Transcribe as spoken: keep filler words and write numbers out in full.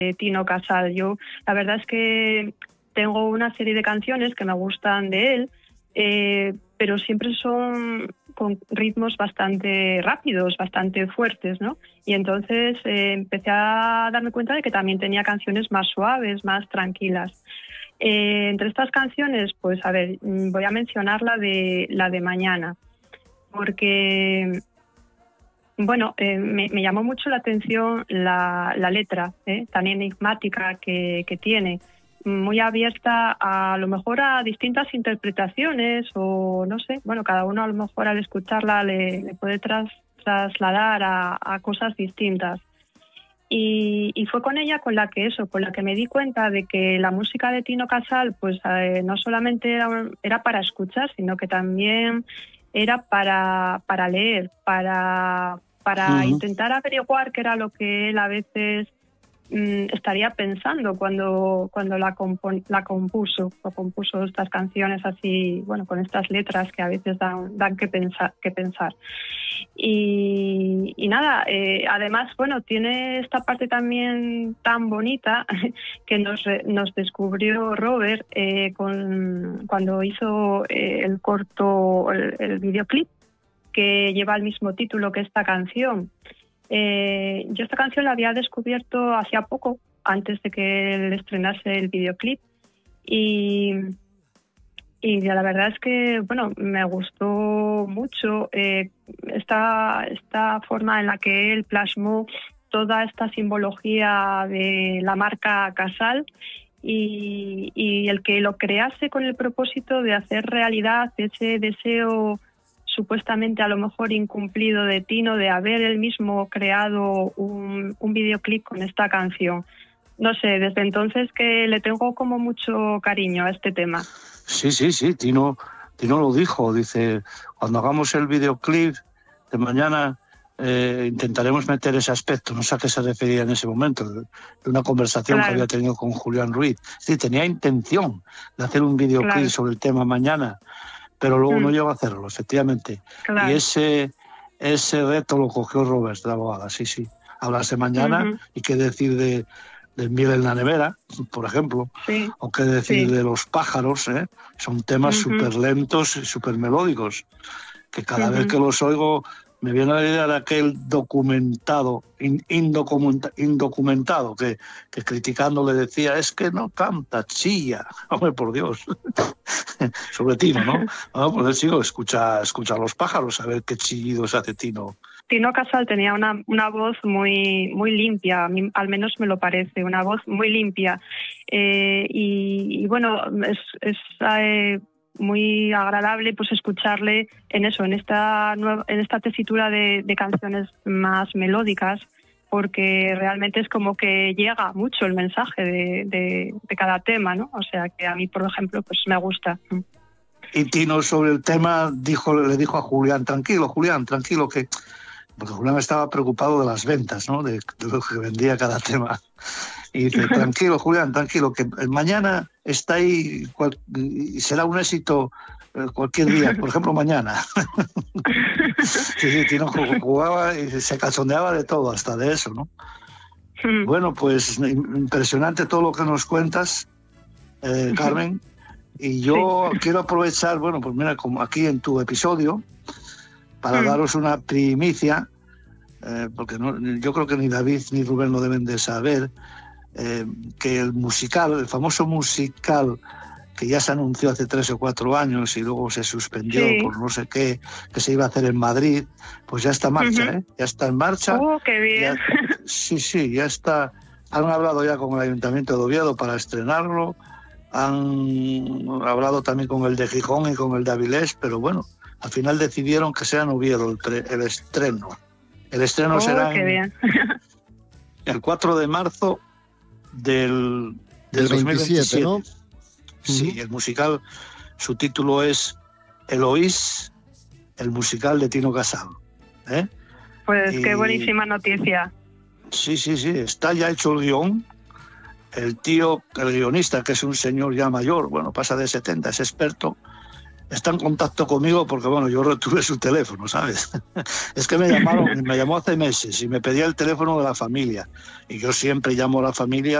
de Tino Casal. Yo, la verdad es que tengo una serie de canciones que me gustan de él, eh, pero siempre son con ritmos bastante rápidos, bastante fuertes, ¿no? Y entonces eh, empecé a darme cuenta de que también tenía canciones más suaves, más tranquilas. Eh, entre estas canciones, pues a ver, voy a mencionar la de, la de Mañana, porque, bueno, eh, me, me llamó mucho la atención la, la letra, ¿eh? Tan enigmática que, que tiene, muy abierta a, a lo mejor a distintas interpretaciones o no sé, bueno, cada uno a lo mejor al escucharla le, le puede tras, trasladar a, a cosas distintas. Y, y fue con ella con la que eso, con la que me di cuenta de que la música de Tino Casal pues eh, no solamente era, era para escuchar, sino que también era para, para leer, para, para uh-huh. intentar averiguar qué era lo que él a veces mm, estaría pensando cuando, cuando la, compon, la compuso, o compuso estas canciones así, bueno, con estas letras que a veces dan, dan que pensar, que pensar. Y, y nada, eh, además, bueno, tiene esta parte también tan bonita que nos, nos descubrió Robert eh, con, cuando hizo eh, el corto, el, el videoclip que lleva el mismo título que esta canción. Eh, yo esta canción la había descubierto hacía poco, antes de que él estrenase el videoclip, y... Y la verdad es que, bueno, me gustó mucho eh, esta, esta forma en la que él plasmó toda esta simbología de la marca Casal y, y el que lo crease con el propósito de hacer realidad ese deseo supuestamente a lo mejor incumplido de Tino de haber él mismo creado un, un videoclip con esta canción. No sé, desde entonces que le tengo como mucho cariño a este tema. Sí, sí, sí, Tino, Tino lo dijo, dice, cuando hagamos el videoclip de Mañana eh, intentaremos meter ese aspecto, no sé a qué se refería en ese momento, de una conversación claro. que había tenido con Julián Ruiz. Sí, tenía intención de hacer un videoclip claro. sobre el tema Mañana, pero luego mm. no llegó a hacerlo, efectivamente. Claro. Y ese, ese reto lo cogió Robert de la Boada, sí, sí. Hablarse Mañana uh-huh. y qué decir de... del Miel en la nevera, por ejemplo, sí, o qué decir sí. de Los pájaros, ¿eh? Son temas uh-huh. súper lentos y súper melódicos, que cada uh-huh. vez que los oigo me viene la idea de aquel documentado, in, indocumenta, indocumentado, que, que criticando le decía, es que no canta, chilla, hombre, por Dios, sobre Tino, ¿no? No, pues sigo, escucha, escucha a Los pájaros, a ver qué chillidos hace Tino. Tino Casal tenía una, una voz muy, muy limpia, a mí, al menos me lo parece, una voz muy limpia. Eh, y, y bueno, es, es eh, muy agradable pues escucharle en eso, en esta, nueva, en esta tesitura de, de canciones más melódicas, porque realmente es como que llega mucho el mensaje de, de, de cada tema, ¿no? O sea que a mí, por ejemplo, pues me gusta. Y Tino sobre el tema dijo, le dijo a Julián, tranquilo, Julián, tranquilo, que... porque Julián estaba preocupado de las ventas, ¿no? De, de lo que vendía cada tema. Y dice, tranquilo, Julián, tranquilo, que mañana está ahí cual, y será un éxito eh, cualquier día, por ejemplo, mañana. Sí, sí, Tino jugaba y se cachondeaba de todo, hasta de eso, ¿no? Mm. Bueno, pues impresionante todo lo que nos cuentas, eh, Carmen. Y yo sí. quiero aprovechar, bueno, pues mira, como aquí en tu episodio, para mm. daros una primicia, eh, porque no, yo creo que ni David ni Rubén lo deben de saber, eh, que el musical, el famoso musical que ya se anunció hace tres o cuatro años y luego se suspendió sí. por no sé qué, que se iba a hacer en Madrid, pues ya está en marcha, uh-huh. ¿eh? Ya está en marcha. ¡Oh, qué bien! Ya, sí, sí, ya está. Han hablado ya con el Ayuntamiento de Oviedo para estrenarlo, han hablado también con el de Gijón y con el de Avilés, pero bueno, al final decidieron que sea en Oviedo el, tre- el estreno. El estreno oh, será qué en, bien. el cuatro de marzo del, del, del dos mil veintisiete, ¿no? Sí, uh-huh. El musical, su título es Eloís, el musical de Tino Casal. ¿eh? Pues y, qué buenísima noticia. Sí, sí, sí, está ya hecho el guión. El tío, el guionista, que es un señor ya mayor, bueno, pasa de setenta, es experto, está en contacto conmigo porque, bueno, yo retuve su teléfono, ¿sabes? Es que me llamaron, me llamó hace meses y me pedía el teléfono de la familia. Y yo siempre llamo a la familia